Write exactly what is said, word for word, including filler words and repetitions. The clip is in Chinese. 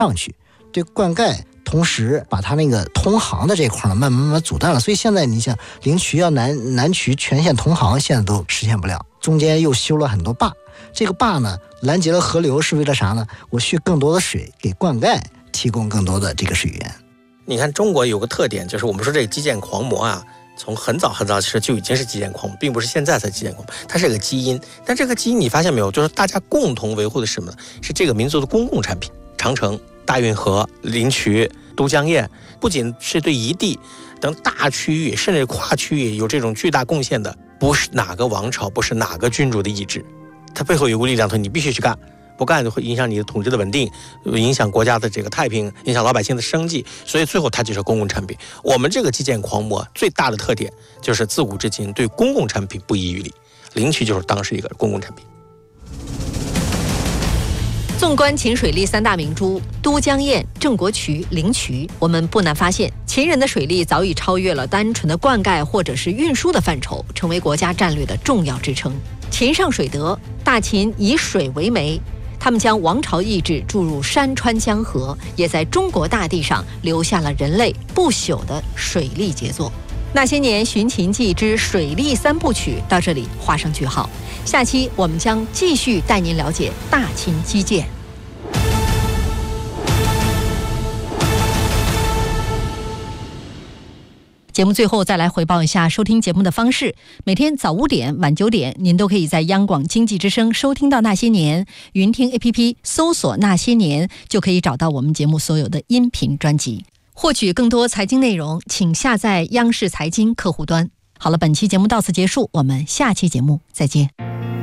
上去，对灌溉同时把它那个通航的这块呢慢慢慢慢阻断了。所以现在你想灵渠要南南渠全线通航，现在都实现不了，中间又修了很多坝。这个坝呢拦截了河流是为了啥呢？我蓄更多的水给灌溉提供更多的这个水源。 你看中国有个特点，就是我们说这个基建狂魔啊，从很早很早其实就已经是基建狂魔，并不是现在才基建狂魔，它是个基因。但这个基因你发现没有，就是大家共同维护的是什么呢？是这个民族的公共产品。长城、大运河、灵渠、都江堰，不仅是对一地等大区域甚至跨区域有这种巨大贡献的，不是哪个王朝，不是哪个君主的意志，它背后有股力量推你必须去干，不干就会影响你的统治的稳定，影响国家的这个太平，影响老百姓的生计，所以最后它就是公共产品。我们这个基建狂魔最大的特点就是自古至今对公共产品不遗余力，灵渠就是当时一个公共产品。 纵观秦水利三大明珠都江堰、郑国渠、灵渠，我们不难发现，秦人的水利早已超越了单纯的灌溉或者是运输的范畴，成为国家战略的重要支撑。秦上水德，大秦以水为媒，他们将王朝意志注入山川江河，也在中国大地上留下了人类不朽的水利杰作。那些年寻秦记之水利三部曲到这里画上句号，下期我们将继续带您了解大秦基建。节目最后再来回报一下收听节目的方式，每天早五点晚九点您都可以在央广经济之声收听到那些年，云听 A P P 搜索那些年就可以找到我们节目所有的音频专辑。获取更多财经内容请下载央视财经客户端。好了，本期节目到此结束，我们下期节目再见。